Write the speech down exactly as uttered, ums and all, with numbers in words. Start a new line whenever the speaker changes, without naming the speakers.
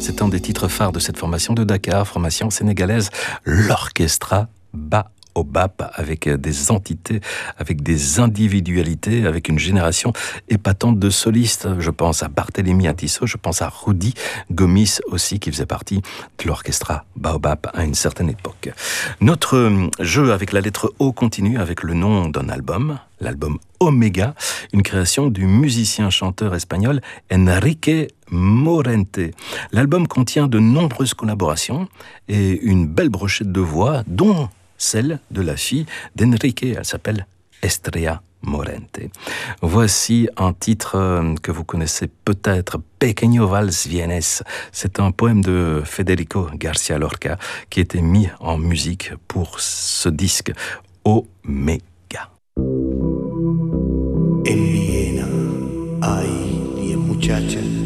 C'est un des titres phares de cette formation de Dakar, formation sénégalaise, l'Orchestra Baobab, avec des entités, avec des individualités, avec une génération épatante de solistes. Je pense à Barthélémy Atisso, je pense à Rudy Gomis aussi, qui faisait partie de l'Orchestra Baobab à une certaine époque. Notre jeu avec la lettre O continue avec le nom d'un album, l'album Omega, une création du musicien-chanteur espagnol Enrique Morente. L'album contient de nombreuses collaborations et une belle brochette de voix, dont celle de la fille d'Enrique. Elle s'appelle Estrella Morente. Voici un titre que vous connaissez peut-être, Pequeño Vals Vienes. C'est un poème de Federico García Lorca qui a été mis en musique pour ce disque Omega.
En Viena hay diez muchachas